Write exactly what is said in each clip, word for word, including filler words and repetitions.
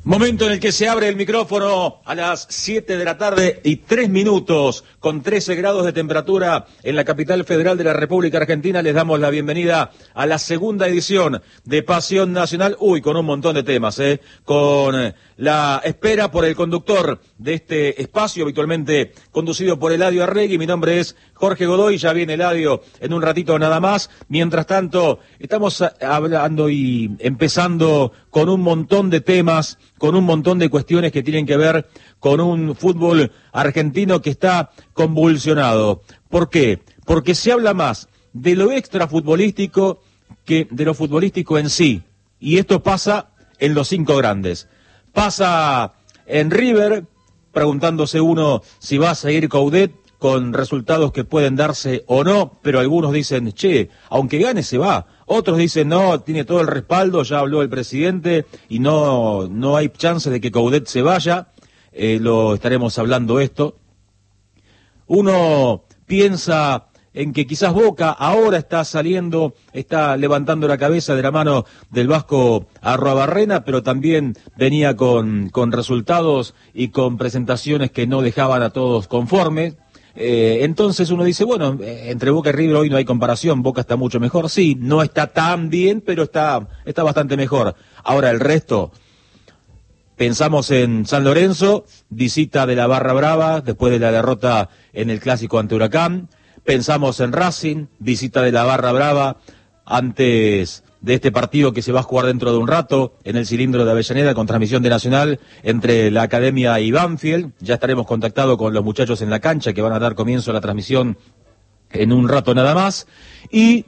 Momento en el que se abre el micrófono a las siete de la tarde y tres minutos, con trece grados de temperatura en la capital federal de la República Argentina. Les damos la bienvenida a la segunda edición de Pasión Nacional. Uy, con un montón de temas, ¿eh? Con la espera por el conductor de este espacio, habitualmente conducido por Eladio Arregui. Mi nombre es Jorge Godoy, ya viene Eladio en un ratito nada más. Mientras tanto, estamos hablando y empezando con un montón de temas, con un montón de cuestiones que tienen que ver con un fútbol argentino que está convulsionado. ¿Por qué? Porque se habla más de lo extrafutbolístico que de lo futbolístico en sí. Y esto pasa en los cinco grandes. Pasa en River, preguntándose uno si va a seguir Coudet, con resultados que pueden darse o no, pero algunos dicen, che, aunque gane se va. Otros dicen, no, tiene todo el respaldo, ya habló el presidente y no, no hay chance de que Coudet se vaya. Eh, lo estaremos hablando esto. Uno piensa en que quizás Boca ahora está saliendo, está levantando la cabeza de la mano del Vasco Arruabarrena, pero también venía con, con resultados y con presentaciones que no dejaban a todos conformes. Eh, entonces uno dice, bueno, entre Boca y River hoy no hay comparación, Boca está mucho mejor, sí, no está tan bien, pero está, está bastante mejor. Ahora el resto, pensamos en San Lorenzo, visita de la Barra Brava después de la derrota en el clásico ante Huracán. Pensamos en Racing, visita de la Barra Brava antes de este partido que se va a jugar dentro de un rato en el cilindro de Avellaneda con transmisión de Nacional entre la Academia y Banfield. Ya estaremos contactados con los muchachos en la cancha que van a dar comienzo a la transmisión en un rato nada más. Y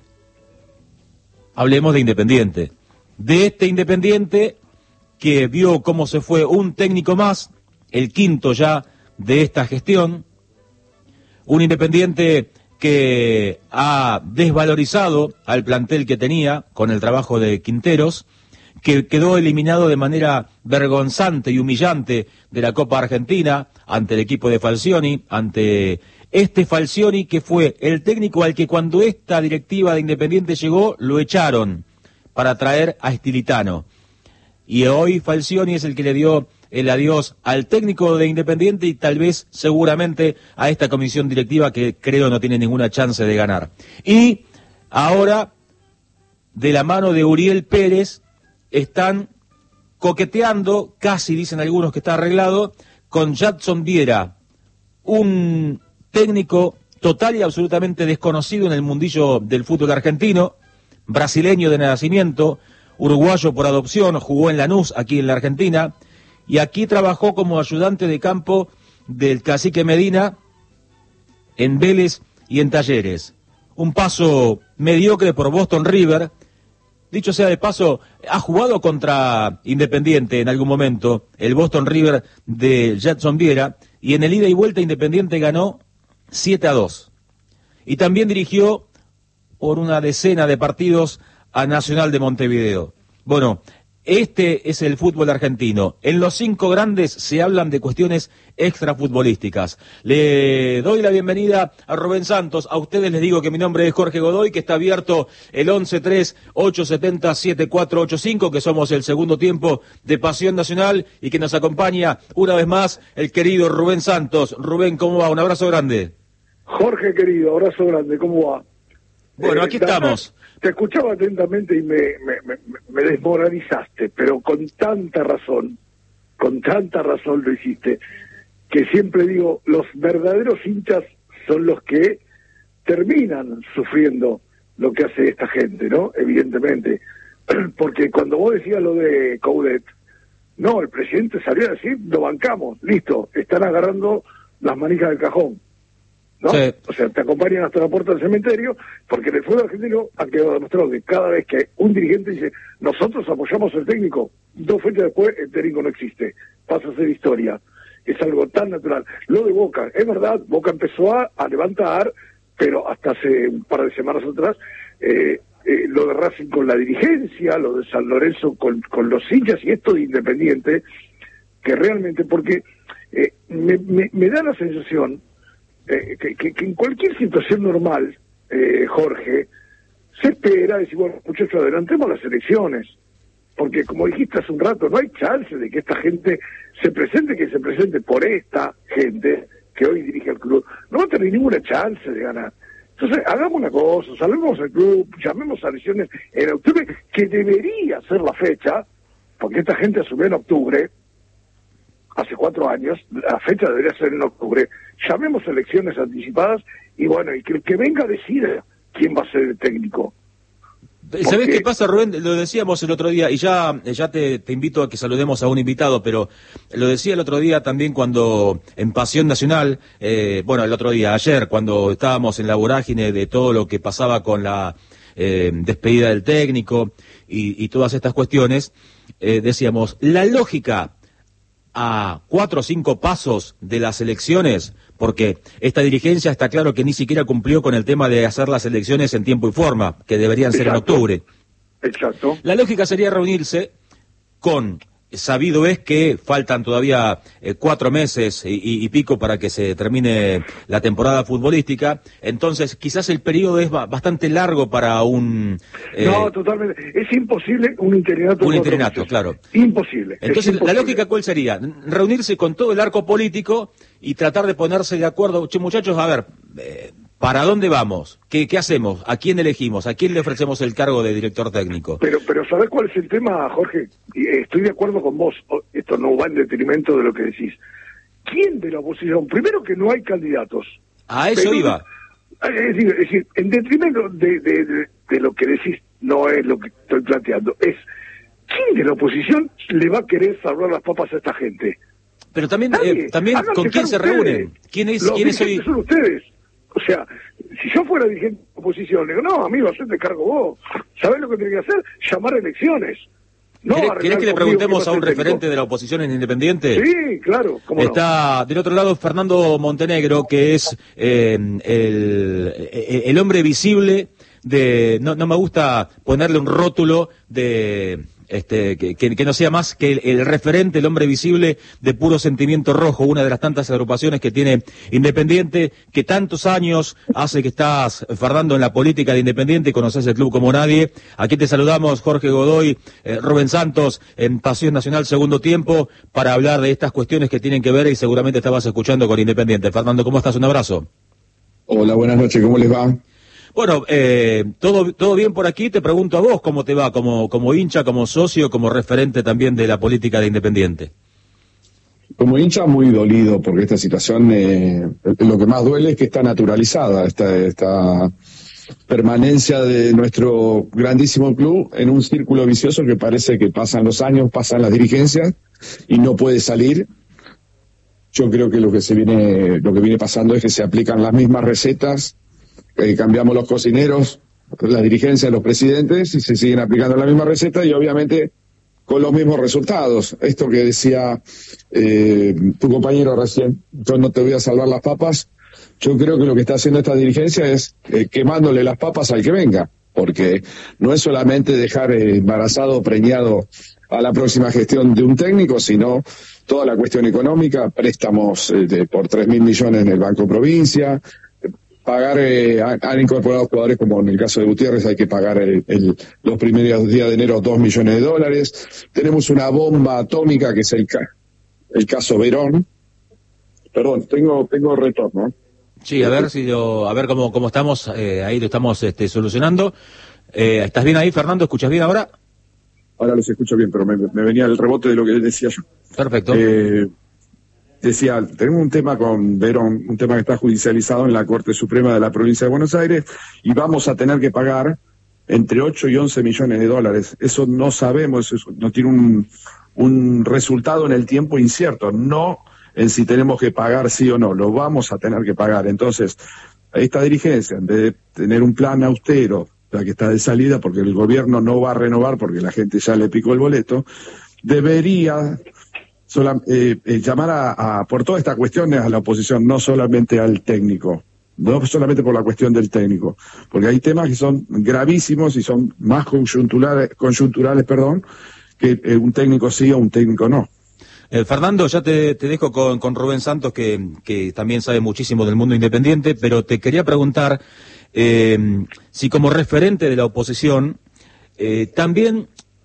hablemos de Independiente. De este Independiente que vio cómo se fue un técnico más, el quinto ya de esta gestión. Un Independiente que ha desvalorizado al plantel que tenía con el trabajo de Quinteros, que quedó eliminado de manera vergonzante y humillante de la Copa Argentina ante el equipo de Falcioni, ante este Falcioni que fue el técnico al que cuando esta directiva de Independiente llegó lo echaron para traer a Stilitano. Y hoy Falcioni es el que le dio el adiós al técnico de Independiente y tal vez seguramente a esta comisión directiva que creo no tiene ninguna chance de ganar. Y ahora, de la mano de Uriel Pérez, están coqueteando, casi dicen algunos que está arreglado, con Jadson Viera, un técnico total y absolutamente desconocido en el mundillo del fútbol argentino, brasileño de nacimiento, uruguayo por adopción, jugó en Lanús, aquí en la Argentina, y aquí trabajó como ayudante de campo del cacique Medina en Vélez y en Talleres. Un paso mediocre por Boston River. Dicho sea de paso, ha jugado contra Independiente en algún momento, el Boston River de Jadson Viera, y en el ida y vuelta Independiente ganó siete a dos. Y también dirigió por una decena de partidos a Nacional de Montevideo. Bueno, este es el fútbol argentino. En los cinco grandes se hablan de cuestiones extrafutbolísticas. Le doy la bienvenida a Rubén Santos. A ustedes les digo que mi nombre es Jorge Godoy, que está abierto el once tres ocho siete cero siete cuatro ocho cinco, que somos el segundo tiempo de Pasión Nacional y que nos acompaña una vez más el querido Rubén Santos. Rubén, ¿cómo va? Un abrazo grande. Jorge, querido, abrazo grande. ¿Cómo va? Bueno, aquí eh, estamos. Te escuchaba atentamente y me, me, me, me desmoralizaste, pero con tanta razón, con tanta razón lo hiciste, que siempre digo, los verdaderos hinchas son los que terminan sufriendo lo que hace esta gente, ¿no? Evidentemente. Porque cuando vos decías lo de Coudet, no, el presidente salió a decir, lo bancamos, listo, están agarrando las manijas del cajón. ¿No? Sí. O sea, te acompañan hasta la puerta del cementerio, porque en el fútbol argentino ha quedado demostrado que cada vez que un dirigente dice, nosotros apoyamos al técnico, dos fechas después el técnico no existe, pasa a ser historia. Es algo tan natural. Lo de Boca, es verdad, Boca empezó a, a levantar, pero hasta hace un par de semanas atrás, eh, eh, lo de Racing con la dirigencia, lo de San Lorenzo con, con los hinchas y esto de Independiente, que realmente, porque eh, me, me, me da la sensación Eh, que, que, que en cualquier situación normal, eh, Jorge, se espera decir, bueno, muchachos, adelantemos las elecciones. porque como dijiste hace un rato, no hay chance de que esta gente se presente, que se presente por esta gente que hoy dirige el club. No va a tener ninguna chance de ganar. Entonces, hagamos una cosa, salvemos al club, llamemos a elecciones en octubre, que debería ser la fecha, porque esta gente asumió en octubre, hace cuatro años, la fecha debería ser en octubre, llamemos a elecciones anticipadas, y bueno, y que el que venga decida quién va a ser el técnico. ¿Sabés qué pasa, Rubén? Lo decíamos el otro día, y ya ya te, te invito a que saludemos a un invitado, pero lo decía el otro día también cuando en Pasión Nacional, eh, bueno, el otro día, ayer, cuando estábamos en la vorágine de todo lo que pasaba con la eh, despedida del técnico y, y todas estas cuestiones, eh, decíamos, la lógica a cuatro o cinco pasos de las elecciones, porque esta dirigencia está claro que ni siquiera cumplió con el tema de hacer las elecciones en tiempo y forma, que deberían ser Exacto. en octubre. Exacto. La lógica sería reunirse con, sabido es que faltan todavía eh, cuatro meses y, y, y pico para que se termine la temporada futbolística, entonces quizás el periodo es ba bastante largo para un... Eh, no, totalmente. Es imposible un interinato. Un interinato, claro. Imposible. Entonces, imposible. la lógica, ¿cuál sería? Reunirse con todo el arco político y tratar de ponerse de acuerdo. Che, muchachos, a ver, eh, ¿para dónde vamos? ¿Qué, ¿Qué hacemos? ¿A quién elegimos? ¿A quién le ofrecemos el cargo de director técnico? Pero, pero ¿sabés cuál es el tema, Jorge? Y, eh, estoy de acuerdo con vos. Esto no va en detrimento de lo que decís. ¿Quién de la oposición? Primero que no hay candidatos. A eso pero, iba. Es decir, es decir, en detrimento de, de, de, de lo que decís, no es lo que estoy planteando. Es, ¿quién de la oposición le va a querer salvar las papas a esta gente? Pero también, eh, también ¿con quién se reúnen? ¿Quién es, Los quién es hoy? son ustedes. O sea, si yo fuera dirigente de oposición, le digo, no, amigo, hacete cargo vos. ¿Sabés lo que tiene que hacer? Llamar a elecciones. No ¿Querés, ¿Querés que le preguntemos a un referente técnico de la oposición en Independiente? Sí, claro. ¿Cómo Está no? del otro lado Fernando Montenegro, que es eh, el, el hombre visible de... No, no me gusta ponerle un rótulo de... Este, que, que, que no sea más que el, el referente, el hombre visible de Puro Sentimiento Rojo, una de las tantas agrupaciones que tiene Independiente, que tantos años hace que estás, Fernando, en la política de Independiente y conoces el club como nadie. Aquí te saludamos, Jorge Godoy, eh, Rubén Santos, en Pasión Nacional Segundo Tiempo, para hablar de estas cuestiones que tienen que ver y seguramente estabas escuchando con Independiente. Fernando, ¿cómo estás? Un abrazo. Hola, buenas noches, ¿cómo les va? Bueno, eh, todo todo bien por aquí. Te pregunto a vos cómo te va, como como hincha, como socio, como referente también de la política de Independiente. Como hincha muy dolido, porque esta situación, eh, lo que más duele es que está naturalizada, esta, esta permanencia de nuestro grandísimo club en un círculo vicioso que parece que pasan los años, pasan las dirigencias y no puede salir. Yo creo que lo que se viene, lo que viene pasando es que se aplican las mismas recetas. Eh, cambiamos los cocineros, la dirigencia de los presidentes y se siguen aplicando la misma receta y obviamente con los mismos resultados. Esto que decía eh, tu compañero recién, yo no te voy a salvar las papas, yo creo que lo que está haciendo esta dirigencia es eh, quemándole las papas al que venga, porque no es solamente dejar eh, embarazado o preñado a la próxima gestión de un técnico, sino toda la cuestión económica, préstamos eh, de, por tres mil millones en el Banco Provincia, pagar, eh, han incorporado jugadores como en el caso de Gutiérrez, hay que pagar el, el, los primeros días de enero dos millones de dólares. Tenemos una bomba atómica que es el, el caso Verón. Perdón, tengo tengo retorno. Sí, a ver si yo, a ver cómo cómo estamos, eh, ahí lo estamos este, solucionando. Eh, ¿Estás bien ahí, Fernando? ¿Escuchas bien ahora? Ahora los escucho bien, pero me, me venía el rebote de lo que decía yo. Perfecto. Eh, Decía, tenemos un tema con Verón, un tema que está judicializado en la Corte Suprema de la Provincia de Buenos Aires y vamos a tener que pagar entre ocho y once millones de dólares. Eso no sabemos, eso no tiene un, un resultado en el tiempo incierto, no en si tenemos que pagar sí o no, lo vamos a tener que pagar. Entonces, esta dirigencia, en vez de tener un plan austero, la que está de salida porque el gobierno no va a renovar porque la gente ya le picó el boleto, debería... Sola, eh, eh, llamar a, a, por todas estas cuestiones a la oposición, no solamente al técnico, no solamente por la cuestión del técnico, porque hay temas que son gravísimos y son más coyunturales, coyunturales perdón, que eh, un técnico sí o un técnico no. Eh, Fernando, ya te, te dejo con, con Rubén Santos, que, que también sabe muchísimo del mundo independiente, pero te quería preguntar eh, si como referente de la oposición, eh, también...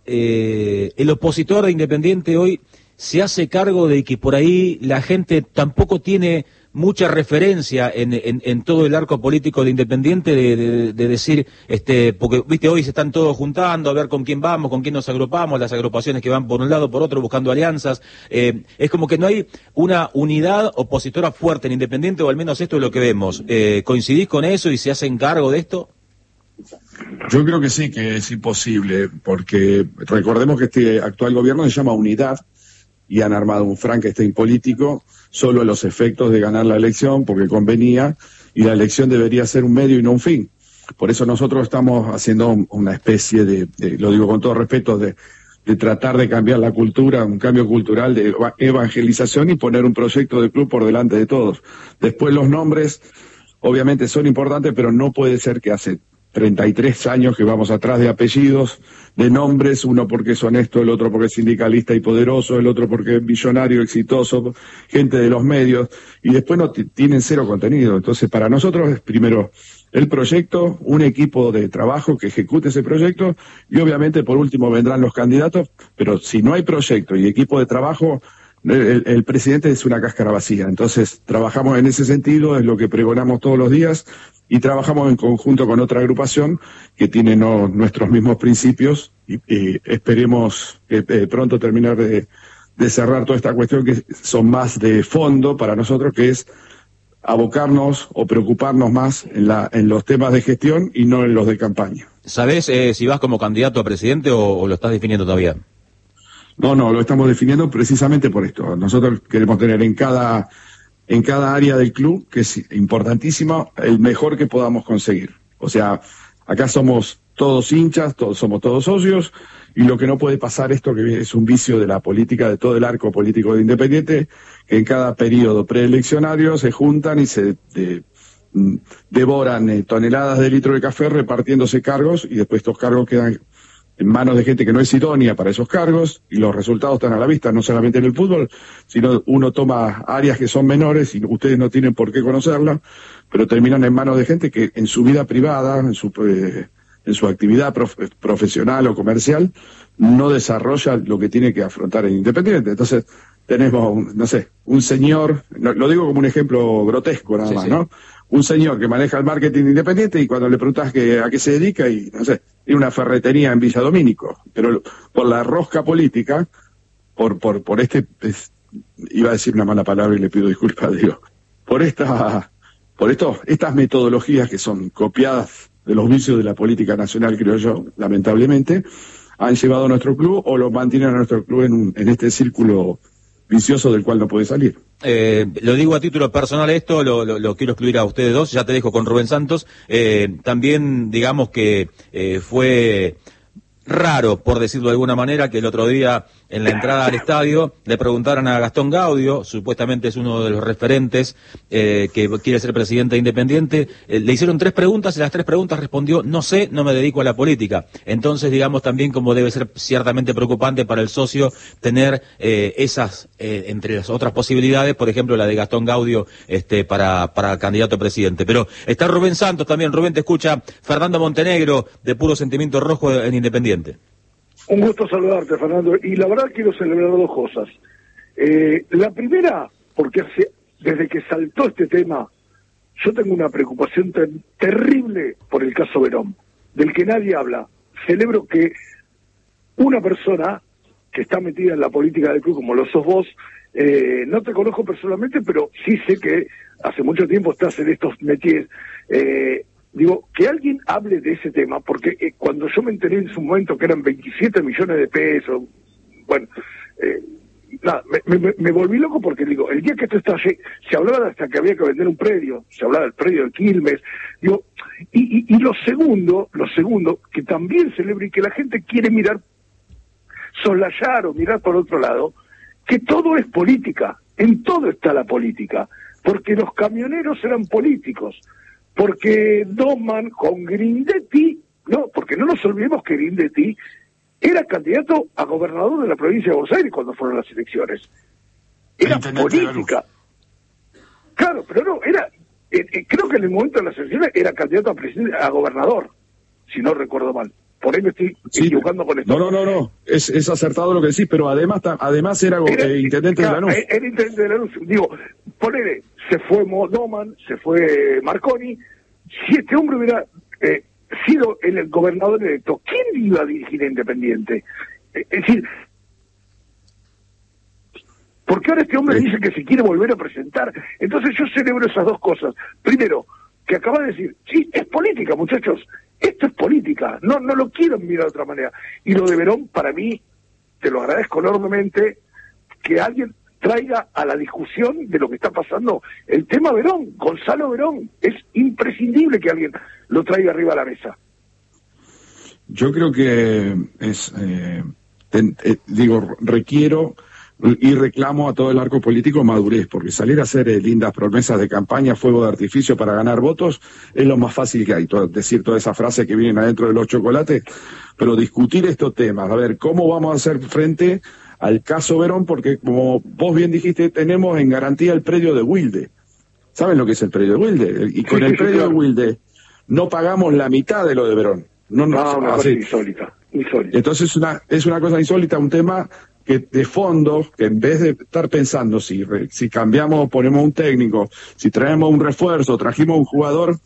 eh, el opositor de Independiente hoy se hace cargo de que por ahí la gente tampoco tiene mucha referencia en, en, en todo el arco político de Independiente de, de, de decir, este, porque viste hoy se están todos juntando a ver con quién vamos, con quién nos agrupamos, las agrupaciones que van por un lado, por otro, buscando alianzas, eh, es como que no hay una unidad opositora fuerte en Independiente, o al menos esto es lo que vemos. Eh, ¿coincidís con eso y se hacen cargo de esto? Yo creo que sí, que es imposible, porque recordemos que este actual gobierno se llama Unidad, y han armado un Frankenstein político solo a los efectos de ganar la elección, porque convenía, y la elección debería ser un medio y no un fin. Por eso nosotros estamos haciendo una especie de, de lo digo con todo respeto, de, de tratar de cambiar la cultura, un cambio cultural de evangelización y poner un proyecto de club por delante de todos. Después los nombres, obviamente son importantes, pero no puede ser que hace treinta y tres años que vamos atrás de apellidos, de nombres, uno porque es honesto, el otro porque es sindicalista y poderoso, el otro porque es millonario, exitoso, gente de los medios, y después no tienen cero contenido. Entonces, para nosotros es primero el proyecto, un equipo de trabajo que ejecute ese proyecto, y obviamente por último vendrán los candidatos, pero si no hay proyecto y equipo de trabajo, el, el presidente es una cáscara vacía. Entonces, trabajamos en ese sentido, es lo que pregonamos todos los días, y trabajamos en conjunto con otra agrupación que tiene no, nuestros mismos principios, y, y esperemos que eh, pronto terminar de, de cerrar toda esta cuestión, que son más de fondo para nosotros, que es abocarnos o preocuparnos más en, la, en los temas de gestión y no en los de campaña. ¿Sabés eh, si vas como candidato a presidente o, o lo estás definiendo todavía? No, no, lo estamos definiendo precisamente por esto. Nosotros queremos tener en cada... en cada área del club, que es importantísimo, el mejor que podamos conseguir. O sea, acá somos todos hinchas, todos somos todos socios, y lo que no puede pasar, esto que es un vicio de la política, de todo el arco político de Independiente, que en cada periodo preeleccionario se juntan y se de, devoran eh, toneladas de litro de café repartiéndose cargos, y después estos cargos quedan en manos de gente que no es idónea para esos cargos, y los resultados están a la vista, no solamente en el fútbol, sino uno toma áreas que son menores y ustedes no tienen por qué conocerlas, pero terminan en manos de gente que en su vida privada, en su eh, en su actividad prof, profesional o comercial, no desarrolla lo que tiene que afrontar en Independiente. Entonces, tenemos, un, no sé, un señor, no, lo digo como un ejemplo grotesco nada sí, más, sí. ¿no? Un señor que maneja el marketing Independiente y cuando le preguntas que, a qué se dedica, y no sé, tiene una ferretería en Villa Domínico, pero por la rosca política, por por por este, es, iba a decir una mala palabra y le pido disculpas, digo, por esta, por estos, estas metodologías que son copiadas de los vicios de la política nacional, creo yo, lamentablemente, han llevado a nuestro club o lo mantienen a nuestro club en, un, en este círculo vicioso del cual no puede salir. Eh, lo digo a título personal esto, lo, lo, lo quiero excluir a ustedes dos, ya te dejo con Rubén Santos. Eh, también digamos que eh, fue raro, por decirlo de alguna manera, que el otro día en la entrada al estadio le preguntaran a Gastón Gaudio, supuestamente es uno de los referentes eh, que quiere ser presidente de Independiente, eh, le hicieron tres preguntas y las tres preguntas respondió, no sé, no me dedico a la política. Entonces, digamos también como debe ser ciertamente preocupante para el socio tener eh, esas, eh, entre las otras posibilidades, por ejemplo la de Gastón Gaudio este, para, para candidato a presidente. Pero está Rubén Santos también. Rubén, te escucha Fernando Montenegro, de Puro Sentimiento Rojo en Independiente. Un gusto saludarte, Fernando. Y la verdad quiero celebrar dos cosas. Eh, la primera, porque hace, desde que saltó este tema, yo tengo una preocupación ter terrible por el caso Verón, del que nadie habla. Celebro que una persona que está metida en la política del club, como lo sos vos, eh, no te conozco personalmente, pero sí sé que hace mucho tiempo estás en estos métiers, eh, digo, que alguien hable de ese tema, porque eh, cuando yo me enteré en su momento que eran veintisiete millones de pesos, bueno, eh, nada, me, me, me volví loco porque digo, el día que esto estaba, se, se hablaba hasta que había que vender un predio, se hablaba del predio de Quilmes, digo, y, y, y lo segundo, lo segundo, que también celebro y que la gente quiere mirar, soslayar o mirar por otro lado, que todo es política, en todo está la política, porque los camioneros eran políticos, porque Doman con Grindetti, no, porque no nos olvidemos que Grindetti era candidato a gobernador de la provincia de Buenos Aires cuando fueron las elecciones. Era política. Claro, pero no, era, eh, eh, creo que en el momento de las elecciones era candidato a presidente, a gobernador, si no recuerdo mal. por ahí me estoy sí, equivocando con esto. No, no, no, no, es, es acertado lo que decís, pero además además era, era eh, intendente era, de Lanús. Era intendente de Lanús, digo, ponele, se fue Doman, se fue Marconi, si este hombre hubiera eh, sido el, el gobernador electo, ¿quién iba a dirigir a Independiente? Eh, es decir, porque ahora este hombre sí. dice que se quiere volver a presentar. Entonces yo celebro esas dos cosas. Primero, que acaba de decir, sí, es política, muchachos, esto es política, no no lo quiero mirar de otra manera. Y lo de Verón, para mí, te lo agradezco enormemente, que alguien traiga a la discusión de lo que está pasando el tema Verón, Gonzalo Verón. Es imprescindible que alguien lo traiga arriba a la mesa. Yo creo que es, eh, ten, eh, digo, requiero y reclamo a todo el arco político madurez, porque salir a hacer eh, lindas promesas de campaña, fuego de artificio para ganar votos, es lo más fácil que hay, todo, decir toda esa frase que vienen adentro de los chocolates, pero discutir estos temas, a ver, ¿cómo vamos a hacer frente al caso Verón? Porque como vos bien dijiste, tenemos en garantía el predio de Wilde. ¿Saben lo que es el predio de Wilde? Y con sí, el sí, predio sí, claro. de Wilde no pagamos la mitad de lo de Verón. No, no, no una cosa insólita, insólita. Entonces una, es una cosa insólita, un tema que de fondo, que en vez de estar pensando si, si cambiamos, ponemos un técnico, si traemos un refuerzo, trajimos un jugador,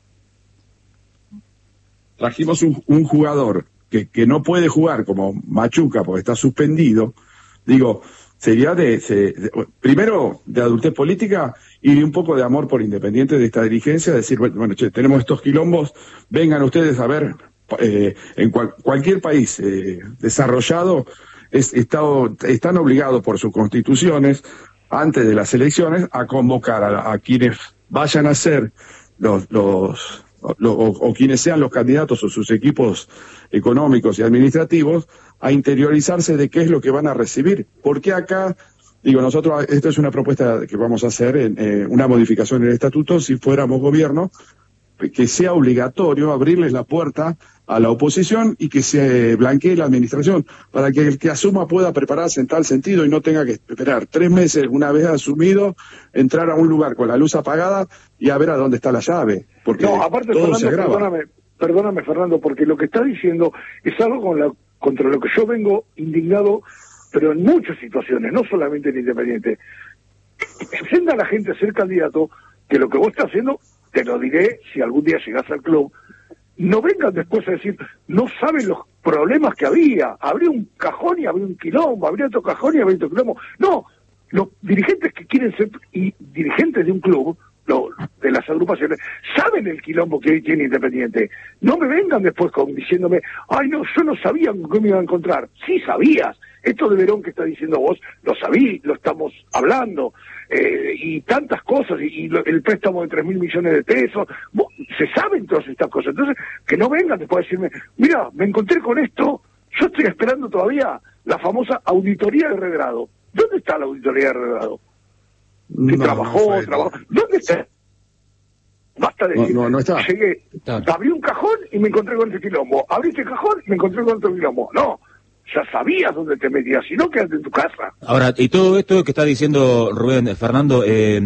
trajimos un, un jugador que, que no puede jugar como Machuca porque está suspendido, digo, sería de, de, de primero de adultez política y de un poco de amor por Independiente de esta dirigencia, decir, bueno, bueno che, tenemos estos quilombos, vengan ustedes a ver, eh, en cual, cualquier país eh, desarrollado, Es, está, están obligados por sus constituciones, antes de las elecciones, a convocar a, a quienes vayan a ser los, los, los o, o quienes sean los candidatos o sus equipos económicos y administrativos, a interiorizarse de qué es lo que van a recibir. Porque acá, digo, nosotros, esto es una propuesta que vamos a hacer, en, eh, una modificación en el estatuto, si fuéramos gobierno, que sea obligatorio abrirles la puerta a la oposición y que se blanquee la administración, para que el que asuma pueda prepararse en tal sentido y no tenga que esperar tres meses, una vez asumido, entrar a un lugar con la luz apagada y a ver a dónde está la llave, porque no, aparte, todo Fernando, se agrava. Perdóname, perdóname, Fernando, porque lo que está diciendo es algo con la, contra lo que yo vengo indignado, pero en muchas situaciones, no solamente en Independiente. Presenta a la gente a ser candidato, que lo que vos estás haciendo, te lo diré si algún día llegás al club, no vengan después a decir, no saben los problemas que había, habría un cajón y habría un quilombo, habría otro cajón y habría otro quilombo. No, los dirigentes que quieren ser y dirigentes de un club, lo, de las agrupaciones, saben el quilombo que hoy tiene Independiente. No me vengan después con diciéndome, ay no, yo no sabía con qué me iba a encontrar. Sí sabías, esto de Verón que está diciendo vos, lo sabí, lo estamos hablando, eh, y tantas cosas, y, y lo, el préstamo de tres mil millones de pesos, vos, se saben todas estas cosas. Entonces, que no vengan después a decirme, mira, me encontré con esto, yo estoy esperando todavía la famosa auditoría de regrado. ¿Dónde está la auditoría de regrado? Que No, trabajó, no, trabajó. ¿Dónde está? Basta de decir, no, no, no está. llegué, Está. abrí un cajón y me encontré con este quilombo. Abrí este cajón y me encontré con otro quilombo. No, ya sabías dónde te metías, si no, quédate en tu casa. Ahora, y todo esto que está diciendo Rubén, Fernando, eh,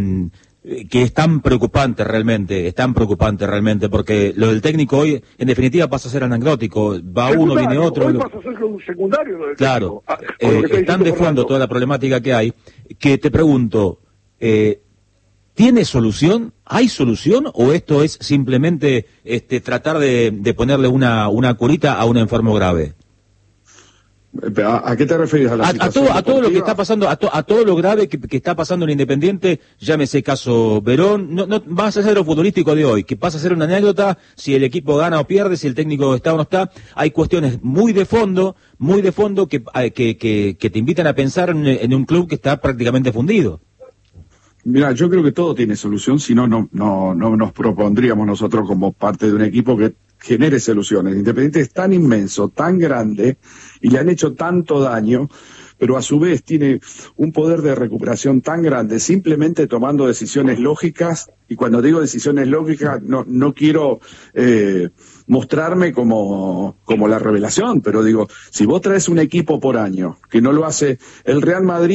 que es tan preocupante realmente, es tan preocupante realmente, porque lo del técnico hoy, en definitiva, pasa a ser anecdótico. Va uno, viene otro. Hoy lo... pasa a ser un secundario lo del Claro, técnico. Ah, eh, con lo que está están de diciendo fondo Fernando. toda la problemática que hay, que te pregunto, eh, ¿tiene solución? ¿Hay solución? ¿O esto es simplemente este, tratar de, de ponerle una, una curita a un enfermo grave? ¿A, a qué te refieres? ¿A la A, a situación todo, a todo lo que deportiva? está pasando, a, to, a todo lo grave que, que está pasando en Independiente, llámese caso Verón, no, no vas a ser lo futbolístico de hoy, que pasa a ser una anécdota, si el equipo gana o pierde, si el técnico está o no está. Hay cuestiones muy de fondo, muy de fondo que, que, que, que te invitan a pensar en, en un club que está prácticamente fundido. Mira, yo creo que todo tiene solución, si no, no, no, no nos propondríamos nosotros como parte de un equipo que genere soluciones. Independiente es tan inmenso, tan grande, y le han hecho tanto daño, pero a su vez tiene un poder de recuperación tan grande, simplemente tomando decisiones lógicas, y cuando digo decisiones lógicas, no, no quiero eh, mostrarme como, como la revelación, pero digo, si vos traes un equipo por año, que no lo hace el Real Madrid,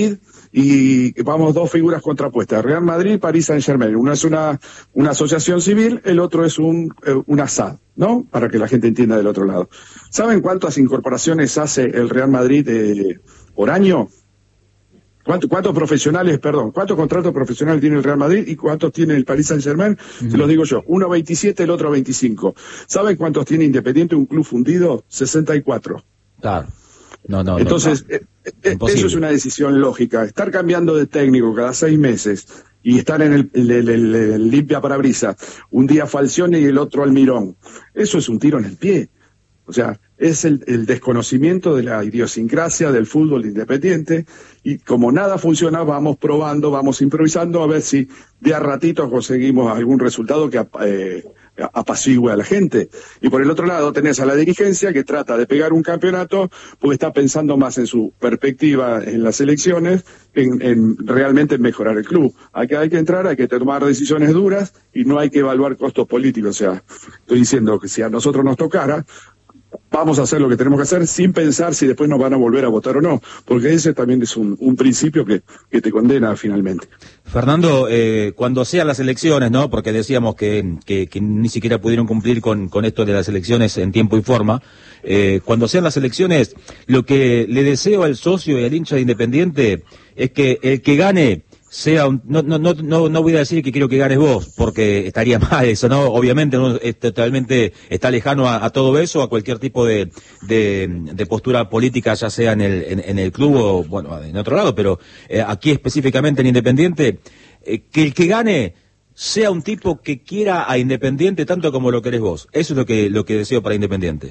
y vamos dos figuras contrapuestas, Real Madrid y Paris Saint-Germain. Uno es una, una asociación civil, el otro es un, eh, un A S A D, ¿no? Para que la gente entienda del otro lado. ¿Saben cuántas incorporaciones hace el Real Madrid eh, por año? ¿Cuántos, ¿Cuántos profesionales, perdón, cuántos contratos profesionales tiene el Real Madrid y cuántos tiene el Paris Saint-Germain? Uh-huh. Se los digo yo, uno veintisiete, el otro veinticinco. ¿Saben cuántos tiene Independiente, un club fundido? sesenta y cuatro. Claro. No, no, Entonces, no, no. Eh, eso es una decisión lógica. Estar cambiando de técnico cada seis meses y estar en el, el, el, el, el limpia parabrisas, un día Falcione y el otro Almirón, eso es un tiro en el pie. O sea, es el, el desconocimiento de la idiosincrasia del fútbol independiente, y como nada funciona, vamos probando, vamos improvisando a ver si de a ratito conseguimos algún resultado que eh, apacigüe a la gente. Y por el otro lado tenés a la dirigencia que trata de pegar un campeonato porque está pensando más en su perspectiva en las elecciones, en, en realmente en mejorar el club. Hay que, hay que entrar, hay que tomar decisiones duras y no hay que evaluar costos políticos. O sea, estoy diciendo que si a nosotros nos tocara, vamos a hacer lo que tenemos que hacer sin pensar si después nos van a volver a votar o no, porque ese también es un, un principio que, que te condena finalmente. Fernando, eh, cuando sean las elecciones, ¿no? Porque decíamos que, que, que ni siquiera pudieron cumplir con, con esto de las elecciones en tiempo y forma. Eh, cuando sean las elecciones, lo que le deseo al socio y al hincha de Independiente es que el que gane sea un, no, no, no, no, no voy a decir que quiero que ganes vos, porque estaría mal eso, ¿no? Obviamente no, es totalmente, está lejano a, a todo eso, a cualquier tipo de, de, de postura política, ya sea en el, en, en el club o, bueno, en otro lado, pero eh, aquí específicamente en Independiente, eh, que el que gane sea un tipo que quiera a Independiente tanto como lo querés vos. Eso es lo que, lo que deseo para Independiente.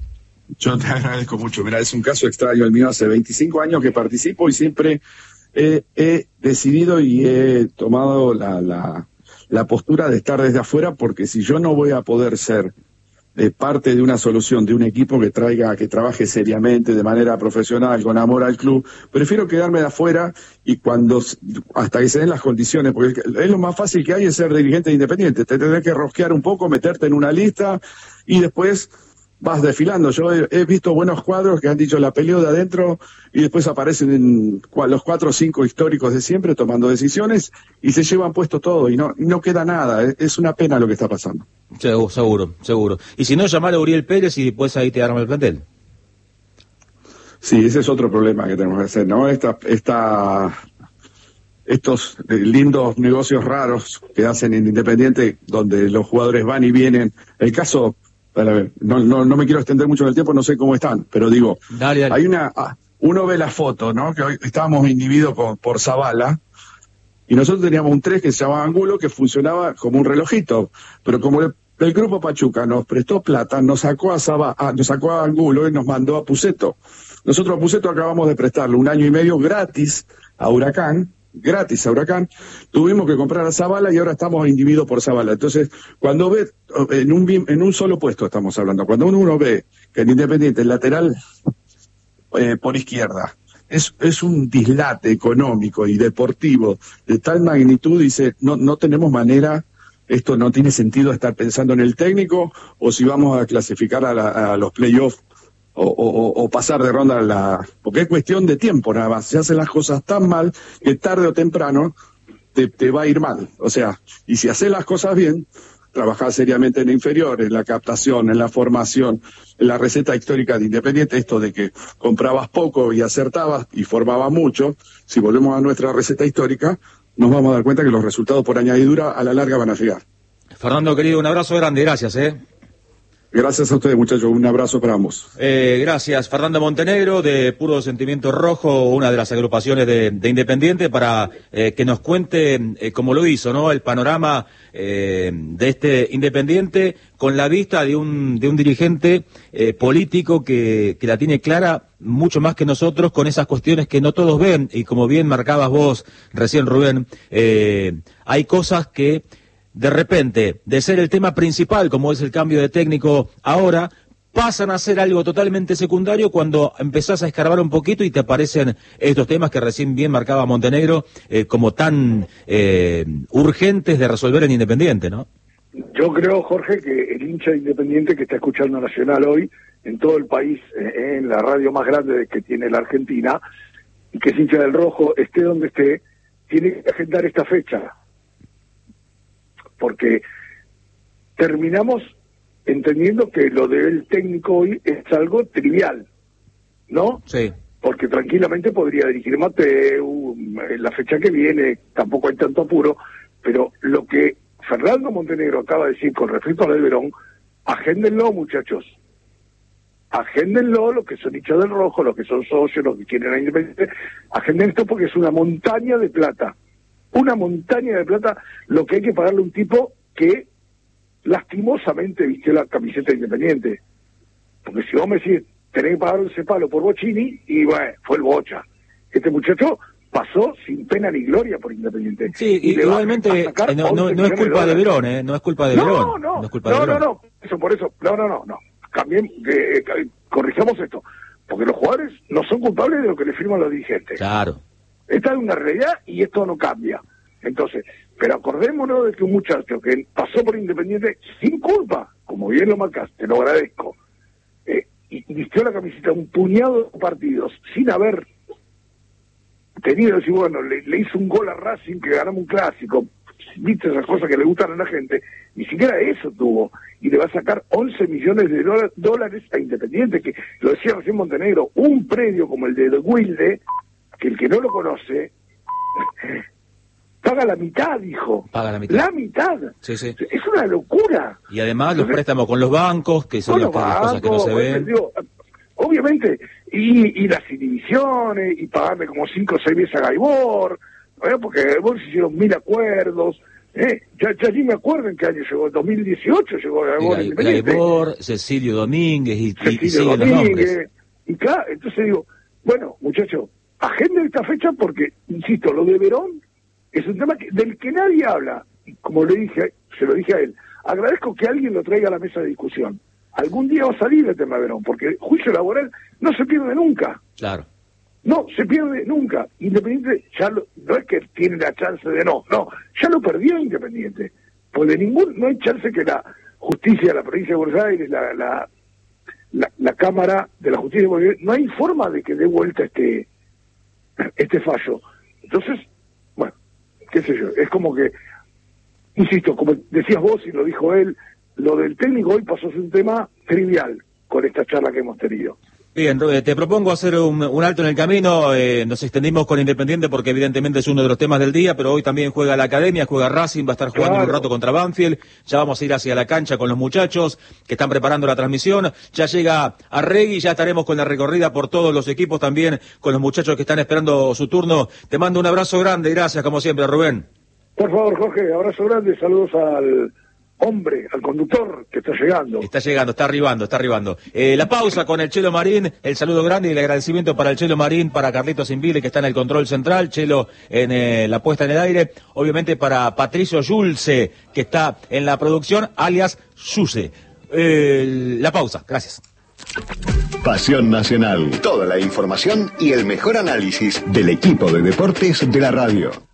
Yo te agradezco mucho. Mira, es un caso extraño el mío. Hace veinticinco años que participo y siempre he, he decidido y he tomado la, la, la postura de estar desde afuera, porque si yo no voy a poder ser eh, parte de una solución de un equipo que traiga, que trabaje seriamente, de manera profesional, con amor al club, prefiero quedarme de afuera y cuando, hasta que se den las condiciones, porque es lo más fácil que hay es ser dirigente independiente. Te tendrás que rosquear un poco, meterte en una lista y después vas desfilando. Yo he, he visto buenos cuadros que han dicho la peleó de adentro y después aparecen en los cuatro o cinco históricos de siempre tomando decisiones y se llevan puesto todo y no, no queda nada. Es, es una pena lo que está pasando. Seguro, seguro, seguro. Y si no, llamar a Uriel Pérez y después ahí te arma el plantel. Sí, ese es otro problema que tenemos que hacer, ¿no? Esta, esta, estos lindos negocios raros que hacen en Independiente, donde los jugadores van y vienen. El caso, a ver, no, no, no me quiero extender mucho en el tiempo, no sé cómo están, pero digo, dale, dale. Hay una, uno ve la foto, ¿no? Que hoy estábamos inhibidos por, por Zavala, y nosotros teníamos un tres que se llamaba Angulo, que funcionaba como un relojito, pero como el, el grupo Pachuca nos prestó plata, nos sacó a Zavala, ah, nos sacó a Angulo y nos mandó a Puceto. Nosotros a Puceto acabamos de prestarle un año y medio gratis a Huracán, gratis a Huracán, tuvimos que comprar a Zavala y ahora estamos inhibidos por Zavala. Entonces, cuando ve, en un, en un solo puesto estamos hablando, cuando uno ve que en Independiente el lateral eh, por izquierda es, es un dislate económico y deportivo de tal magnitud, dice, no, no tenemos manera, esto no tiene sentido estar pensando en el técnico o si vamos a clasificar a, la, a los playoffs O, o, o pasar de ronda a la... Porque es cuestión de tiempo nada más. Se hacen las cosas tan mal que tarde o temprano te, te va a ir mal. O sea, y si haces las cosas bien, trabajar seriamente en inferior, en la captación, en la formación, en la receta histórica de Independiente, esto de que comprabas poco y acertabas y formabas mucho, si volvemos a nuestra receta histórica, nos vamos a dar cuenta que los resultados por añadidura a la larga van a llegar. Fernando, querido, un abrazo grande, gracias, ¿eh? Gracias a ustedes, muchachos. Un abrazo para ambos. Eh, gracias. Fernando Montenegro, de Puro Sentimiento Rojo, una de las agrupaciones de, de Independiente, para eh, que nos cuente, eh, como lo hizo, ¿no?, el panorama eh, de este Independiente con la vista de un, de un dirigente eh, político que, que la tiene clara mucho más que nosotros con esas cuestiones que no todos ven. Y como bien marcabas vos recién, Rubén, eh, hay cosas que de repente, de ser el tema principal, como es el cambio de técnico ahora, pasan a ser algo totalmente secundario cuando empezás a escarbar un poquito y te aparecen estos temas que recién bien marcaba Montenegro eh, como tan eh, urgentes de resolver en Independiente, ¿no? Yo creo, Jorge, que el hincha Independiente que está escuchando Nacional hoy, en todo el país, eh, en la radio más grande que tiene la Argentina, y que es hincha del Rojo, esté donde esté, tiene que agendar esta fecha. Porque terminamos entendiendo que lo del técnico hoy es algo trivial, ¿no? Sí. Porque tranquilamente podría dirigir Mateu, en la fecha que viene, tampoco hay tanto apuro, pero lo que Fernando Montenegro acaba de decir con respecto a lo de Verón, agéndenlo, muchachos. Agéndenlo, los que son hinchas del Rojo, los que son socios, los que quieren a Independiente, agenden esto porque es una montaña de plata. Una montaña de plata lo que hay que pagarle a un tipo que lastimosamente vistió la camiseta de Independiente. Porque si vos me decís, tenés que pagar ese palo por Bocini, y bueno, fue el Bocha. Este muchacho pasó sin pena ni gloria por Independiente. Sí, y igualmente eh, no, no, no es culpa de, de Verón, ¿eh? No es culpa de no, Verón. No, no, no, es culpa no, de no, Verón. no, eso por eso, no, no, no, no. También eh, eh, corrijamos esto, porque los jugadores no son culpables de lo que le firman los dirigentes. Claro. Esta es una realidad y esto no cambia. Entonces, pero acordémonos de que un muchacho que pasó por Independiente sin culpa, como bien lo marcaste, te lo agradezco, eh, y vistió la camiseta un puñado de partidos sin haber tenido, decir, bueno, le, le hizo un gol a Racing que ganamos un clásico, viste esas cosas que le gustan a la gente, ni siquiera eso tuvo, y le va a sacar once millones de dólares a Independiente, que lo decía recién Montenegro, un predio como el de Wilde, que el que no lo conoce, paga la mitad, dijo. Paga la mitad. La mitad. Sí, sí. Es una locura. Y además los préstamos con los bancos, que son las cosas que no se ven. Digo, obviamente, y, y las inhibiciones, y pagarle como cinco o seis veces a Gaibor, ¿eh? Porque Gaibor se hicieron mil acuerdos. ¿eh? Ya, ya ni me acuerdo en qué año llegó, en dos mil dieciocho llegó Gaibor. Gay, Gaibor, Cecilio Domínguez, y, Cecilio y siguen Domínguez, los nombres. Y claro, entonces digo, bueno, muchachos, agenden esta fecha porque, insisto, lo de Verón es un tema que, del que nadie habla. Y como le dije, se lo dije a él, agradezco que alguien lo traiga a la mesa de discusión. Algún día va a salir el tema de Verón, porque el juicio laboral no se pierde nunca. Claro. No, se pierde nunca. Independiente ya lo, no es que tiene la chance de no, no, ya lo perdió Independiente. Pues de ningún, no hay chance que la justicia de la provincia de Buenos Aires, la, la, la, la Cámara de la Justicia de Buenos Aires, no hay forma de que dé vuelta este, este fallo. Entonces, bueno, qué sé yo, es como que, insisto, como decías vos y lo dijo él, lo del técnico hoy pasó a ser un tema trivial con esta charla que hemos tenido. Bien, te propongo hacer un, un alto en el camino, eh, nos extendimos con Independiente porque evidentemente es uno de los temas del día, pero hoy también juega la Academia, juega Racing, va a estar jugando claro. un rato contra Banfield, ya vamos a ir hacia la cancha con los muchachos que están preparando la transmisión, ya llega Arregui, ya estaremos con la recorrida por todos los equipos también, con los muchachos que están esperando su turno. Te mando un abrazo grande y gracias como siempre, Rubén. Por favor, Jorge, abrazo grande, saludos al hombre, al conductor que está llegando. Está llegando, está arribando, está arribando. Eh, la pausa con el Chelo Marín, el saludo grande y el agradecimiento para el Chelo Marín, para Carlitos Invile, que está en el control central, Chelo en eh, la puesta en el aire, obviamente para Patricio Yulce, que está en la producción, alias Yuse. Eh, la pausa, gracias. Pasión Nacional, toda la información y el mejor análisis del equipo de deportes de la radio.